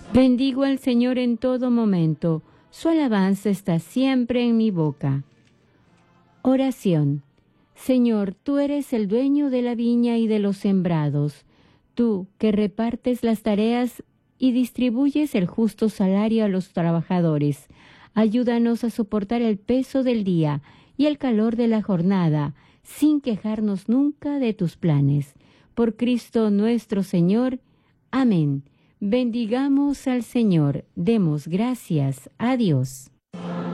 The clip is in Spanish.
Bendigo al Señor en todo momento, su alabanza está siempre en mi boca. Oración. Señor, tú eres el dueño de la viña y de los sembrados. Tú, que repartes las tareas y distribuyes el justo salario a los trabajadores, ayúdanos a soportar el peso del día y el calor de la jornada, sin quejarnos nunca de tus planes. Por Cristo nuestro Señor. Amén. Bendigamos al Señor, demos gracias a Dios.